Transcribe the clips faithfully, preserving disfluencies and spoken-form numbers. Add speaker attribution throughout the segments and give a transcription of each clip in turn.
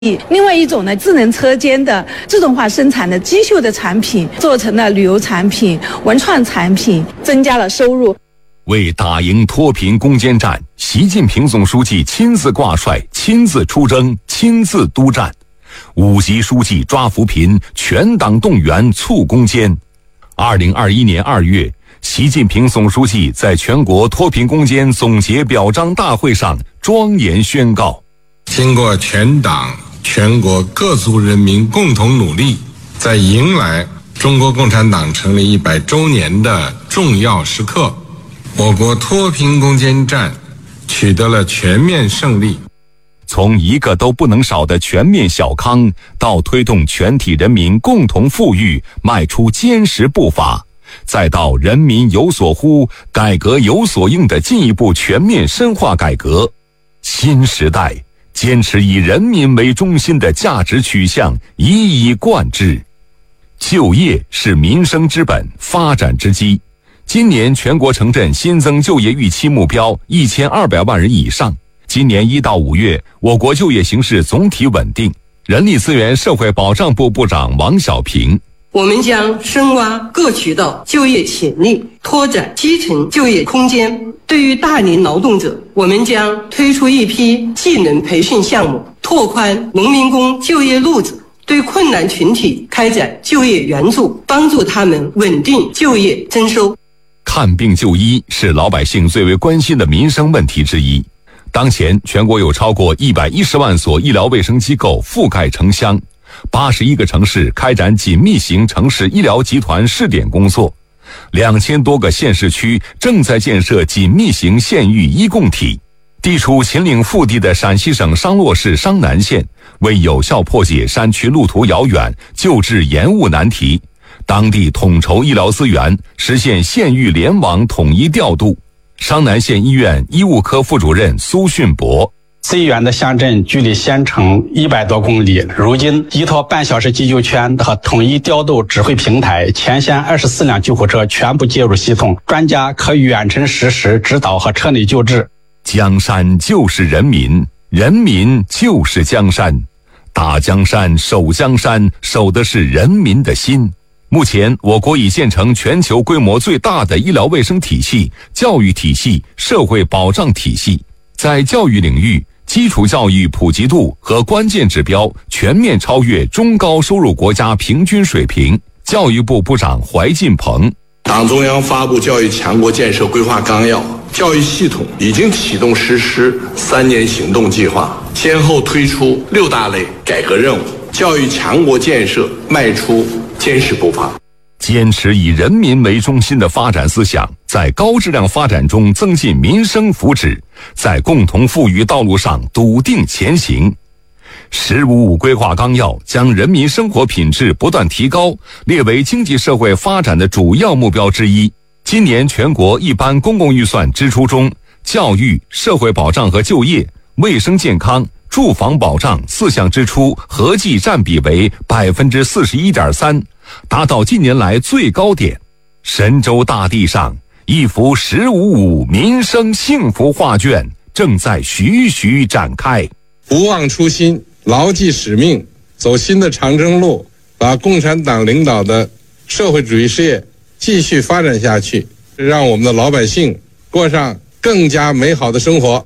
Speaker 1: 另外一种呢，智能车间的自动化生产的机械的产品，做成了旅游产品、文创产品，增加了收入。
Speaker 2: 为打赢脱贫攻坚战，习近平总书记亲自挂帅、亲自出征、亲自督战。五级书记抓扶贫，全党动员促攻坚。二零二一年二月，习近平总书记在全国脱贫攻坚总结表彰大会上庄严宣告：
Speaker 3: 经过全党全国各族人民共同努力，在迎来中国共产党成立一百周年的重要时刻，我国脱贫攻坚战取得了全面胜利。
Speaker 2: 从一个都不能少的全面小康，到推动全体人民共同富裕迈出坚实步伐，再到人民有所呼、改革有所应的进一步全面深化改革，新时代坚持以人民为中心的价值取向一以贯之。就业是民生之本、发展之基。今年全国城镇新增就业预期目标一千二百万人以上。今年一到五月，我国就业形势总体稳定。人力资源社会保障部部长王小平：
Speaker 4: 我们将深挖各渠道就业潜力，拓展基层就业空间。对于大龄劳动者，我们将推出一批技能培训项目，拓宽农民工就业路子，对困难群体开展就业援助，帮助他们稳定就业增收。
Speaker 2: 看病就医是老百姓最为关心的民生问题之一。当前全国有超过一百一十万所医疗卫生机构覆盖城乡，八十一个城市开展紧密型城市医疗集团试点工作，两千多个县市区正在建设紧密型县域医共体。地处秦岭腹地的陕西省商洛市商南县，为有效破解山区路途遥远、救治延误难题，当地统筹医疗资源，实现县域联网统一调度。商南县医院医务科副主任苏训博：
Speaker 5: 最远的乡镇距离县城一百多公里，如今依托半小时急救圈和统一调度指挥平台，全县二十四辆救护车全部接入系统，专家可远程实时指导和车内救治。
Speaker 2: 江山就是人民，人民就是江山，打江山、守江山，守的是人民的心。目前，我国已建成全球规模最大的医疗卫生体系、教育体系、社会保障体系。在教育领域，基础教育普及度和关键指标全面超越中高收入国家平均水平。教育部部长怀进鹏：
Speaker 6: 党中央发布教育强国建设规划纲要，教育系统已经启动实施三年行动计划，先后推出六大类改革任务，教育强国建设迈出坚实步伐。
Speaker 2: 坚持以人民为中心的发展思想，在高质量发展中增进民生福祉，在共同富裕道路上笃定前行。十五五规划纲要将人民生活品质不断提高列为经济社会发展的主要目标之一。今年全国一般公共预算支出中，教育、社会保障和就业、卫生健康、住房保障四项支出合计占比为百分之四十一点三，达到近年来最高点。神州大地上，一幅“十五五”民生幸福画卷正在徐徐展开。
Speaker 3: 不忘初心，牢记使命，走新的长征路，把共产党领导的社会主义事业继续发展下去，让我们的老百姓过上更加美好的生活。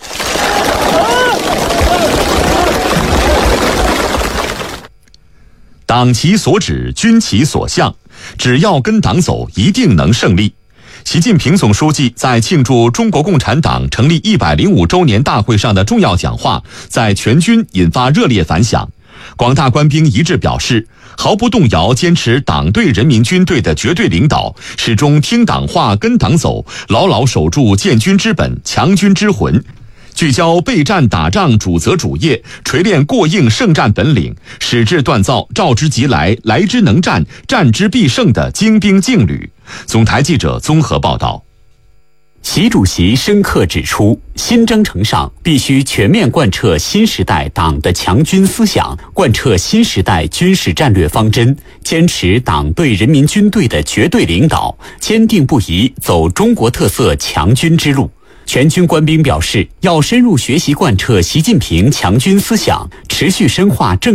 Speaker 7: 党其所指，军其所向，只要跟党走，一定能胜利。习近平总书记在庆祝中国共产党成立一百零五周年大会上的重要讲话，在全军引发热烈反响。广大官兵一致表示，毫不动摇坚持党对人民军队的绝对领导，始终听党话跟党走，牢牢守住建军之本、强军之魂，聚焦备战打仗主责主业，锤炼过硬胜战本领，矢志锻造召之即来、来之能战、战之必胜的精兵劲旅。总台记者综合报道。
Speaker 8: 习主席深刻指出，新征程上必须全面贯彻新时代党的强军思想，贯彻新时代军事战略方针，坚持党对人民军队的绝对领导，坚定不移走中国特色强军之路。 全军官兵表示，要深入学习贯彻习近平强军思想，持续深化政